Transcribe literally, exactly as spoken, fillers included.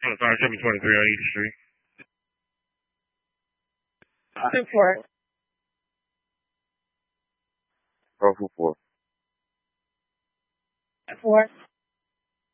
Oh, sorry, seven twenty-three on East Street. Report. Four four four. Four.